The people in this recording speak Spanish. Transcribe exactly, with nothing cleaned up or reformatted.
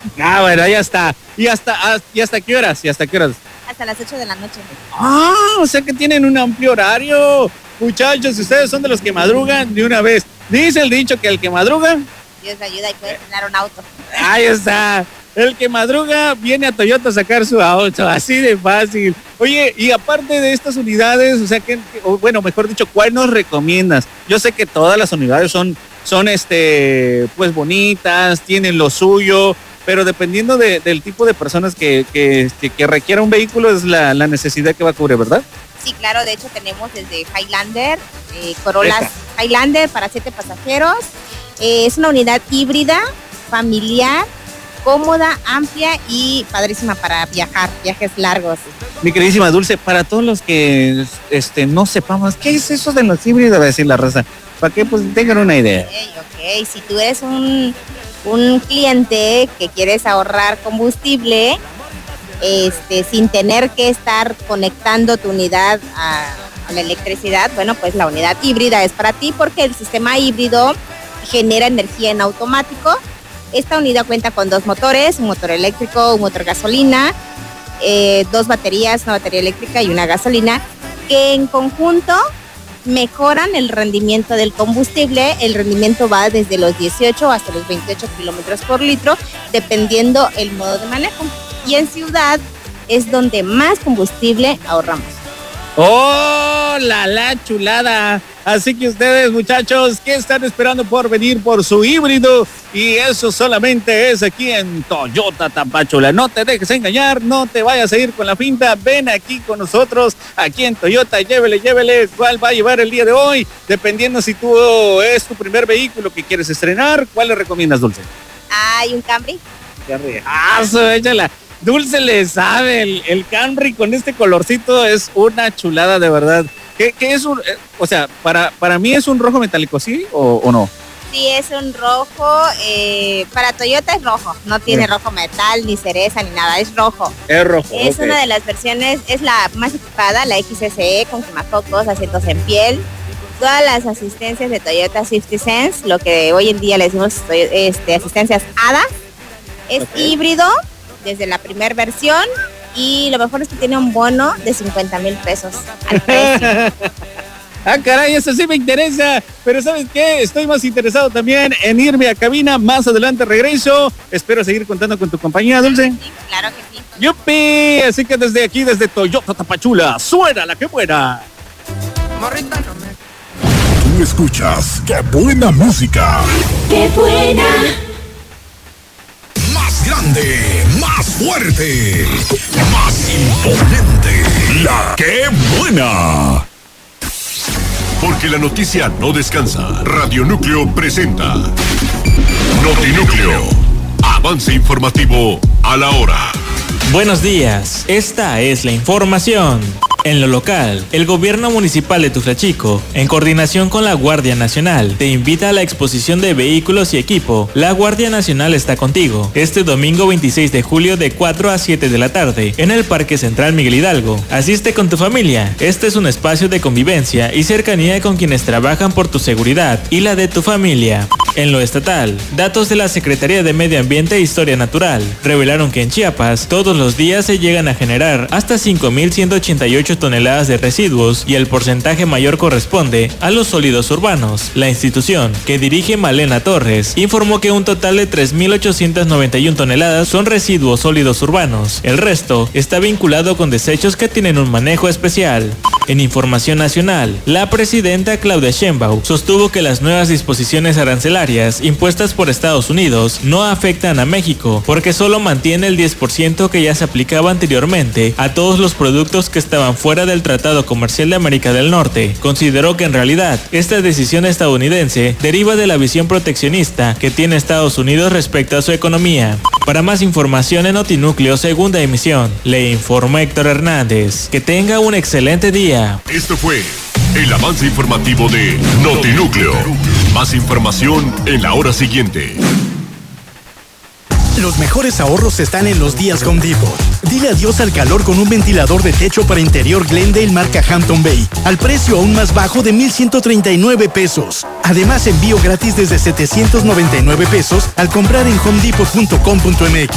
Ah, bueno, ya está. ¿Y hasta, ¿Y hasta qué horas? ¿Y hasta qué horas? Hasta las ocho de la noche. Ah, o sea que tienen un amplio horario. Muchachos, si ustedes son de los que madrugan, de una vez. Dice el dicho que el que madruga... Dios le ayuda y puede tener un auto. Ahí está. El que madruga viene a Toyota a sacar su auto, así de fácil. Oye, y aparte de estas unidades, o sea, que, o bueno, mejor dicho, ¿cuál nos recomiendas? Yo sé que todas las unidades son, son este, pues bonitas, tienen lo suyo, pero dependiendo de, del tipo de personas que, que, que, que requiera un vehículo es la, la necesidad que va a cubrir, ¿verdad? Sí, claro, de hecho tenemos desde Highlander, eh, Corollas Highlander para siete pasajeros. Eh, es una unidad híbrida, familiar, cómoda, amplia y padrísima para viajar, viajes largos. Mi queridísima Dulce, para todos los que este, no sepamos, ¿qué es eso de los híbridos? Va a decir la raza, para que pues tengan una idea. Ok, ok, si tú eres un, un cliente que quieres ahorrar combustible, este, sin tener que estar conectando tu unidad a, a la electricidad, bueno, pues la unidad híbrida es para ti porque el sistema híbrido genera energía en automático. Esta unidad cuenta con dos motores, un motor eléctrico, un motor gasolina, eh, dos baterías, una batería eléctrica y una gasolina, que en conjunto mejoran el rendimiento del combustible. El rendimiento va desde los dieciocho hasta los veintiocho kilómetros por litro, dependiendo el modo de manejo. Y en ciudad es donde más combustible ahorramos. ¡Oh, la la chulada! Así que ustedes, muchachos, ¿qué están esperando por venir por su híbrido? Y eso solamente es aquí en Toyota Tapachula. No te dejes engañar, no te vayas a ir con la finta. Ven aquí con nosotros, aquí en Toyota. Llévele, llévele. ¿Cuál va a llevar el día de hoy? Dependiendo si tú es tu primer vehículo que quieres estrenar, ¿cuál le recomiendas, Dulce? Hay un Camry. Camry. ¡Ah, eso, échala! Dulce le sabe, el, el Camry con este colorcito es una chulada de verdad. ¿Qué, qué es un, eh, o sea, para, para mí es un rojo metálico, ¿sí o, o no? Sí, es un rojo, eh, para Toyota es rojo, no tiene Bien. rojo metal, ni cereza, ni nada, es rojo. Es rojo, Es okay. una de las versiones, es la más equipada, la X S E, con quemafocos, asientos en piel, todas las asistencias de Toyota Safety Sense, lo que hoy en día le decimos este, asistencias A D A, es Okay. híbrido desde la primera versión y lo mejor es que tiene un bono de cincuenta mil pesos al precio. Ah, caray, eso sí me interesa. Pero ¿sabes qué? Estoy más interesado también en irme a cabina. Más adelante regreso. Espero seguir contando con tu compañía, Dulce. Sí, claro que sí. ¡Yupi! Así que desde aquí, desde Toyota Tapachula, suena la que buena. Tú escuchas ¡Qué buena música! ¡Qué buena! Más grande, más fuerte, más imponente. La ¡Qué buena! Porque la noticia no descansa. Radio Núcleo presenta Notinúcleo. Avance informativo a la hora. Buenos días, esta es la información. En lo local, el gobierno municipal de Tuflachico, en coordinación con la Guardia Nacional, te invita a la exposición de vehículos y equipo La Guardia Nacional está contigo, este domingo veintiséis de julio de cuatro a siete de la tarde, en el Parque Central Miguel Hidalgo. Asiste con tu familia. Este es un espacio de convivencia y cercanía con quienes trabajan por tu seguridad y la de tu familia. En lo estatal, datos de la Secretaría de Medio Ambiente e Historia Natural revelaron que en Chiapas todos los días se llegan a generar hasta cinco mil ciento ochenta y ocho toneladas de residuos y el porcentaje mayor corresponde a los sólidos urbanos. La institución, que dirige Malena Torres, informó que un total de tres mil ochocientas noventa y una toneladas son residuos sólidos urbanos. El resto está vinculado con desechos que tienen un manejo especial. En información nacional, la presidenta Claudia Sheinbaum sostuvo que las nuevas disposiciones arancelarias impuestas por Estados Unidos no afectan a México porque solo mantiene el diez por ciento que ya se aplicaba anteriormente a todos los productos que estaban fuera del Tratado Comercial de América del Norte. Consideró que en realidad esta decisión estadounidense deriva de la visión proteccionista que tiene Estados Unidos respecto a su economía. Para más información en Notinúcleo segunda emisión, le informó Héctor Hernández. Que tenga un excelente día. Esto fue el avance informativo de Notinúcleo. Más información en la hora siguiente. Los mejores ahorros están en los días Home Depot. Dile adiós al calor con un ventilador de techo para interior Glendale marca Hampton Bay, al precio aún más bajo de mil ciento treinta y nueve pesos. Además, envío gratis desde setecientos noventa y nueve pesos al comprar en home depot punto com punto m x.